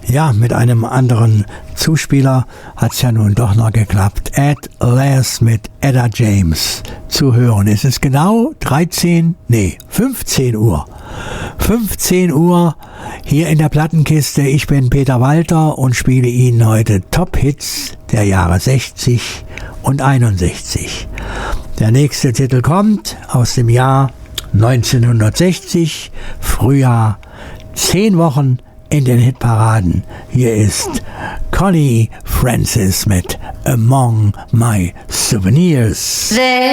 Ja, mit einem anderen Zuspieler hat es ja nun doch noch geklappt. Ed Last mit Etta James zu hören. Es ist genau 15 Uhr. 15 Uhr hier in der Plattenkiste. Ich bin Peter Walter und spiele Ihnen heute Top-Hits der Jahre 60 und 61. Der nächste Titel kommt aus dem Jahr 1960, Frühjahr, 10 Wochen in den Hitparaden. Hier ist Connie Francis mit Among My Souvenirs.